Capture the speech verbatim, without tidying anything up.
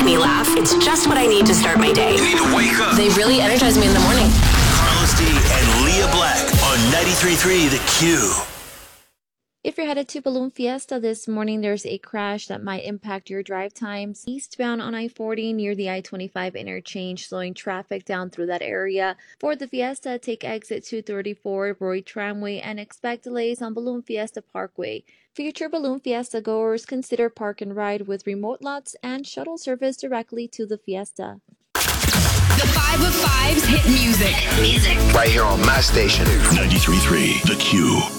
me laugh. It's just what I need to start my day. You need to wake up. They really energize me in the morning. Carlos D and Leah Black on ninety-three point three The Q. If you're headed to Balloon Fiesta this morning, there's a crash that might impact your drive times. Eastbound on I forty near the I twenty-five interchange, slowing traffic down through that area. For the Fiesta, take exit two thirty-four, Roy Tramway, and expect delays on Balloon Fiesta Parkway. Future Balloon Fiesta goers consider park and ride with remote lots and shuttle service directly to the Fiesta. The five of fives hit music. Music. Right here on my station. ninety-three point three The Q.